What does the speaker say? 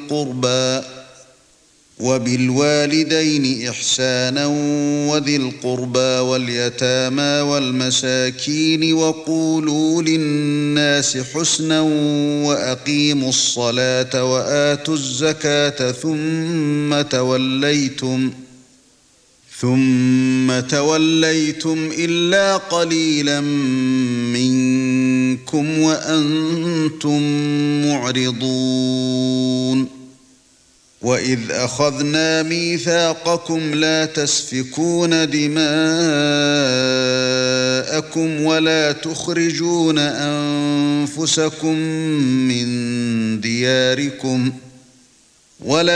القربى وبالوالدين إحسانا وذي القربى واليتامى والمساكين وقولوا للناس حسنا وأقيموا الصلاة وآتوا الزكاة ثم توليتم إلا قليلا منكم وأنتم معرضون وَإِذْ أَخَذْنَا مِيثَاقَكُمْ لَا تَسْفِكُونَ دِمَاءَكُمْ وَلَا تُخْرِجُونَ أَنفُسَكُم مِّن دِيَارِكُمْ